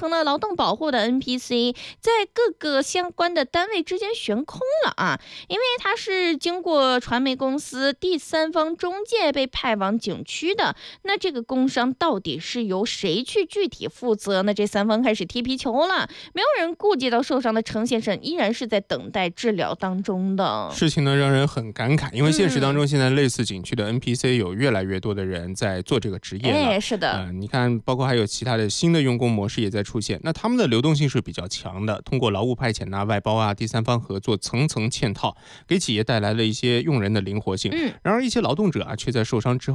成了劳动保护的 NPC， 在各个相关的单位之间悬空了啊，因为他是经过传媒公司第三方中介被派往景区的，那这个工伤到底是由谁去具体负责呢？这三方开始踢皮球了，没有人顾及到受伤的程先生依然是在等待治疗当中的。 事情呢让人很感慨，因为现实当中现在类似景区的 NPC 有越来越多的人在做这个职业了。 是的， 你看包括还有其他的新的用工模式也在出现，那他们的流动性是比较强的，通过劳务派遣外包第三方合作层层嵌套，给企业带来了一些用人的灵活性。然而一些劳动者却在受伤之后